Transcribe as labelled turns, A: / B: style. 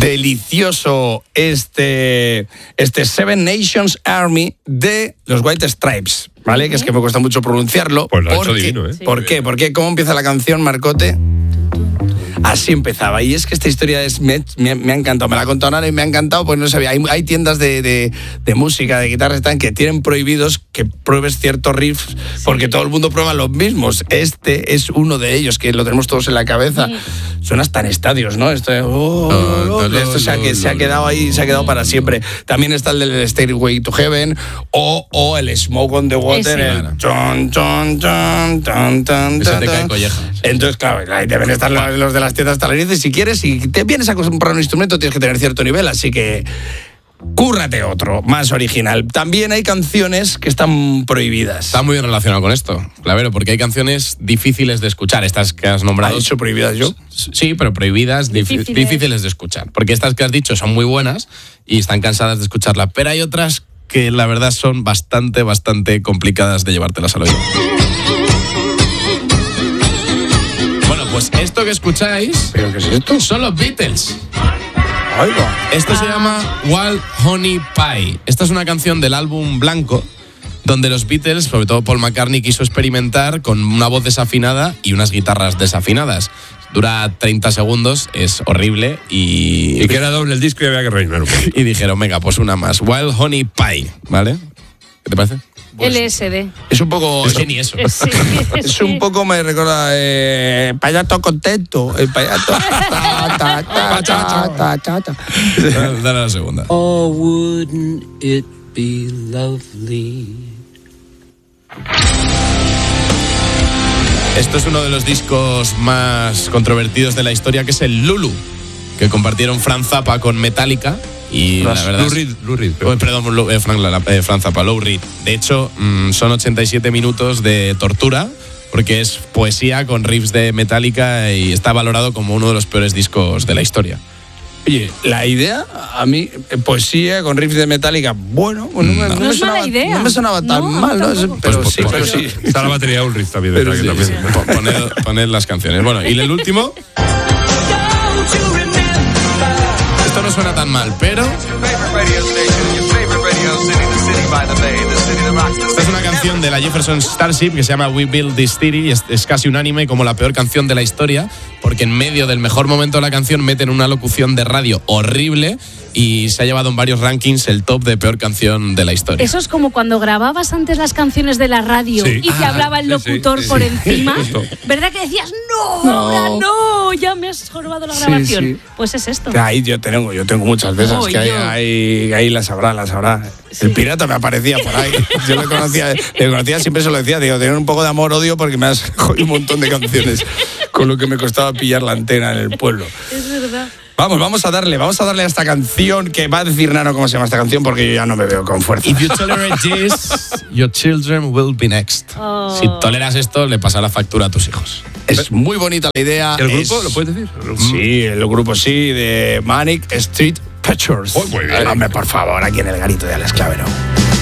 A: delicioso este Seven Nations Army de los White Stripes, ¿vale? Que es que me cuesta mucho pronunciarlo.
B: Pues lo ha hecho divino, ¿eh?
A: Sí. ¿Por qué? Porque ¿cómo empieza la canción, Marcote? Así empezaba. Y es que esta historia me ha encantado. Me la ha contado Nara y me ha encantado, pues no sabía. Hay tiendas de música, de guitarras que tienen prohibidos que pruebes ciertos riffs, porque todo el mundo prueba los mismos. Este es uno de ellos, que lo tenemos todos en la cabeza. Suena hasta en estadios, ¿no? Esto se ha quedado ahí, se ha quedado para siempre. También está el del Stairway to Heaven o el Smoke on the Water. El chon, chon, chon, chon, chon,
C: Ese te cae colleja.
A: Entonces, claro, ahí deben estar los de las tiendas hasta la nariz. Si quieres, si te vienes a comprar un instrumento, tienes que tener cierto nivel, así que cúrrate otro, más original. También hay canciones que están prohibidas.
C: Está muy bien relacionado con esto, Clavero, porque hay canciones difíciles de escuchar. Estas que has nombrado.
A: ¿Has dicho prohibidas yo?
C: Sí, pero prohibidas, difíciles de escuchar. Porque estas que has dicho son muy buenas y están cansadas de escucharla. Pero hay otras que la verdad son bastante complicadas de llevártelas al oído. Bueno, pues esto que escucháis...
A: ¿Pero qué es esto?
C: Son los Beatles.
A: Oiga.
C: Esto se llama Wild Honey Pie. Esta es una canción del álbum Blanco, donde los Beatles, sobre todo Paul McCartney, quiso experimentar con una voz desafinada y unas guitarras desafinadas. Dura 30 segundos, es horrible y
B: que era doble el disco y había que rellenar un poquito.
C: Y dijeron, venga, pues una más. Wild Honey Pie, ¿vale? ¿Qué te parece?
D: Pues, LSD.
A: Es un poco...
C: Es que ni eso.
D: Sí,
A: es un poco, me recuerda, payato contento. El payato...
C: Dale a la segunda.
E: Oh, wouldn't it be lovely?
C: Esto es uno de los discos más controvertidos de la historia, que es el Lulu, que compartieron Frank Zappa con Metallica. Y la verdad
B: Lou Reed,
C: Frank Zappa, Lou Reed. De hecho, son 87 minutos de tortura, porque es poesía con riffs de Metallica y está valorado como uno de los peores discos de la historia.
A: Oye, la idea, a mí, poesía con riffs de Metallica, bueno, no
D: es mala idea.
A: No me sonaba tan mal, ¿no? Pero sí.
B: Está la batería de Ulrich también.
C: Poned las canciones. Bueno, y el último... Esto no suena tan mal, pero... Esta es una canción de la Jefferson Starship que se llama We Build This City y es casi unánime como la peor canción de la historia, porque en medio del mejor momento de la canción meten una locución de radio horrible y se ha llevado en varios rankings el top de peor canción de la historia.
D: Eso es como cuando grababas antes las canciones de la radio y te hablaba el locutor por encima. ¿Verdad que decías, no, ya me has jorobado la grabación?
A: Sí.
D: Pues es esto.
A: Ahí yo tengo muchas de esas, ahí las sabrá. Sí. El pirata me aparecía por ahí. Yo le conocía, siempre se lo decía, digo, tener un poco de amor-odio porque me has jodido un montón de canciones con lo que me costaba pillar la antena en el pueblo.
D: Es verdad.
A: Vamos a darle a esta canción, que va a decir Nano cómo se llama esta canción, porque yo ya no me veo con fuerza.
C: If you tolerate this, your children will be next.
D: Oh.
C: Si toleras esto, le pasa la factura a tus hijos.
A: Es muy bonita la idea.
B: ¿El grupo lo puedes decir?
A: Sí, el grupo sí, de Manic Street Preachers.
B: Muy bien.
A: Dame, por favor, aquí en el garito de Alex Clavero.